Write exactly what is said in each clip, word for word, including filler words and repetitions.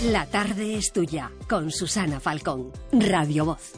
La tarde es tuya, con Susana Falcón, Radio Voz.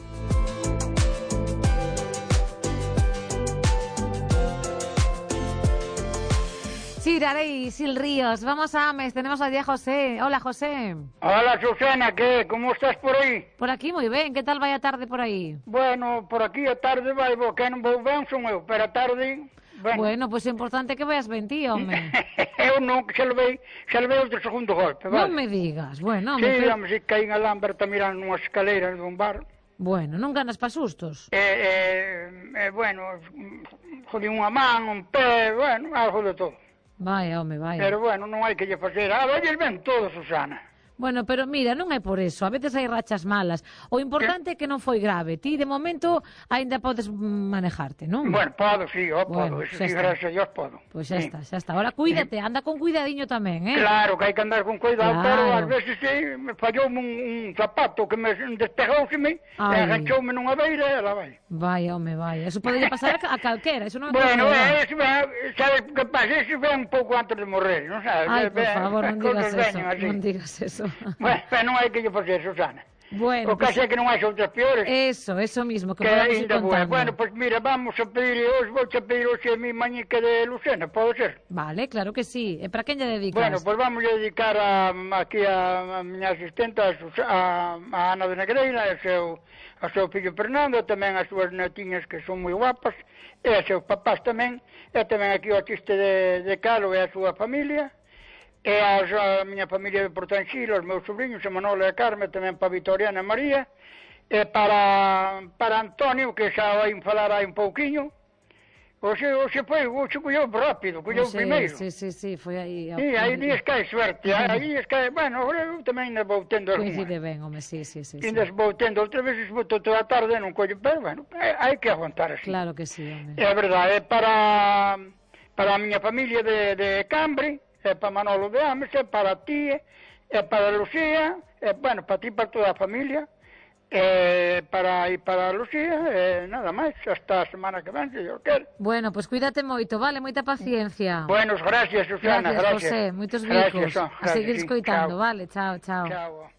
Chirarey, Sil Ríos, vamos a Ames, tenemos allí a José. Hola, José. Hola, Susana, ¿qué? ¿Cómo estás por aí? Por aquí moi ben, que tal vai a tarde por aí? Bueno, por aquí a tarde vai, bo, que non vou ben son eu, pero a tarde... Bueno, bueno pois pues é importante que vayas ben ti, home. Eu non, que xa levei, xa levei outro segundo golpe, vale? Non me digas, bueno... Sí, pero... home, si caí en a Lamberta mirando nunhas escaleras dun bar. Bueno, non ganas pa sustos. Eh, eh, eh, bueno, jodí unha man, un pé, bueno, algo de todo. Vai, home, vai. Pero bueno, non hai que lle facer. Ah, vai ben todo, Susana. Bueno, pero mira, non é por eso, a veces hai rachas malas. O importante é que non foi grave. Ti, de momento, aínda podes manejarte, non? Bueno, podo, sí, eu bueno, podo. Eso sí, gracias a Dios, podo. Pois pues xa sí. está, xa está. Ahora, cuídate, anda con cuidadiño tamén, eh? Claro, que hai que andar con cuidado, claro. Pero ás veces sí, me falloume un, un zapato que me despegouseme, e agachoume nunha beira e ela vai. Vai, home, vai. Eso podría pasar a, a calquera, eso non é bueno, bueno, eso, sabes que pasa? Eso ven un pouco antes de morrer, non sabes? Ai, por favor, non digas eso, non digas eso. Bueno, non hai que lle facer, Susana. Bueno, o caso é que non hai outras peores. Eso, eso mismo, que, que podamos ir contando. Bueno, pois pues mira, vamos a pedir, hoxe vou a pedir hoxe a mi mañica de Lucena, pode ser? Vale, claro que sí. E para quen lle dedicas? Bueno, pois pues vamos a dedicar a, aquí a, a miña asistente, a, a, a Ana de Negreira, e seu, a seu fillo Fernando, tamén as súas netiñas que son moi guapas, e a seus papás tamén, e tamén aquí o artista de, de Calo e a súa familia, e a, a miña familia de Portanxil, os meus sobrinhos, a Manolo e a Carme, tamén para Vitoriana e María, e para, para Antonio, que xa vai falar aí un pouquiño. Oxe, oxe foi, oxe colleu rápido, colleu primeiro. Sí, sí, sí, foi aí. Sí, aí días que hai suerte, aí días que hai, bueno, eu tamén vou tendo algunha. Coincide ben, home, sí, sí, sí. Ainda vou tendo, outra vez vou toda a tarde, non collo, pero bueno, hai que aguantar así. Claro que sí, home. É verdade, é para, para a miña familia de, de Cambre, é para Manolo de Ames, é para ti, é para Lucía, é, bueno, para ti, para toda a familia, é para e para Lucía, é nada máis, hasta a semana que ven, se eu quero. Bueno, pois pues cuídate moito, vale, moita paciencia. Buenos, gracias, Susana, gracias. Gracias, José, moitos bicos. Gracias, a seguir sí, escoitando, chao. Vale, chao, chao. Chao.